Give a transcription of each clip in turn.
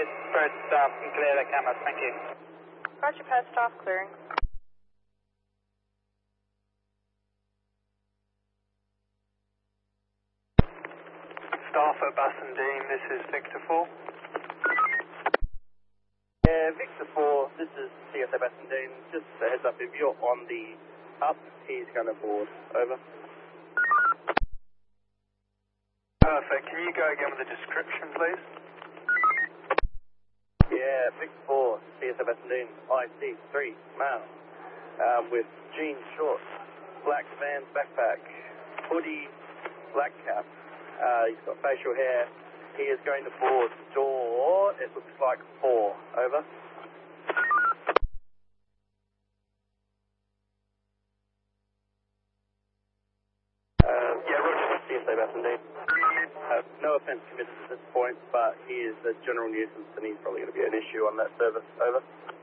Perth staff can clear the cameras, thank you. Roger, Perth staff clearing. Staff at Bassendean, this is Victor 4. Yeah, Victor 4, this is CSA Bassendean. Just a heads up, if you're on the up, he's going to board. Over. Perfect, can you go again with the description, please? Yeah, Victor 4, CSA Bassendean, IC3, male, with jeans, shorts, black Vans backpack, hoodie, black cap. He's got facial hair. He is going to board door, it looks like 4. Over. Yeah, Roger. CSA Bassendean. No offence committed at this point, but he is a general nuisance and he's probably going to be an issue on that service. Over.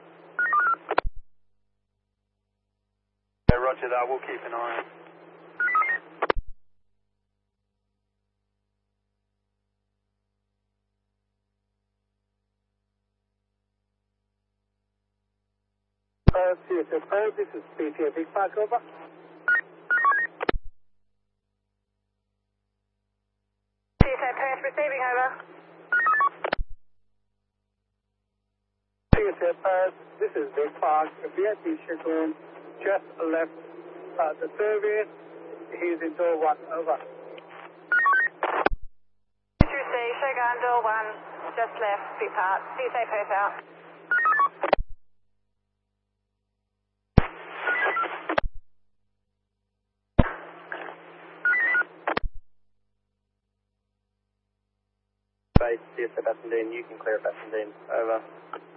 Yeah, Roger that, we'll keep an eye on. CSA Perth, this is PTA Big Park, over. CSA Perth receiving, over. CSA Perth, this is Big Park, VIP schedule, just left the service. He's in door 1, over. C, Shogun, door 1, just left, Big Park. CSA Perth out. Base, CSA Bassendean, you can clear Bassendean. Over.